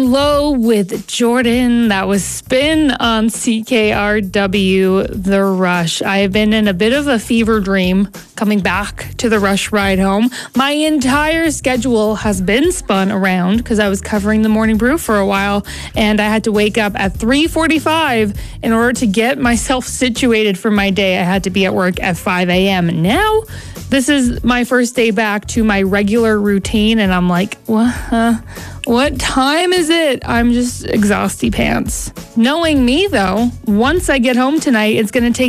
Low with Jordan. That was Spin on CKRW, The Rush. I have been in a bit of a fever dream coming back to the Rush ride home. My entire schedule has been spun around because I was covering the Morning Brew for a while, and I had to wake up at 3:45 in order to get myself situated for my day. I had to be at work at 5 a.m. Now, this is my first day back to my regular routine, and I'm like, what time is it? I'm just exhausty pants. Knowing me, though, once I get home tonight, it's going to take